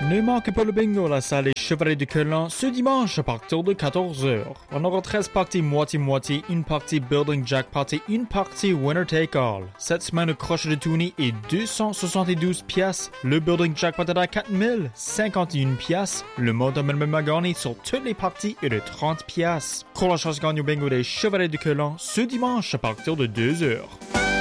Ne manquez pas le bingo à la salle des Chevaliers de Queulan ce dimanche à partir de 14h. On aura 13 parties moitié-moitié, une partie Building Jackpot et une partie Winner Take All. Cette semaine, le crochet de Toonie est 272 piastres. Le Building Jackpot est à 4051 piastres. Le montant minimum à gagner sur toutes les parties est de 30 piastres. Cours la chance gagne au bingo des Chevaliers de Queulan ce dimanche à partir de 2h.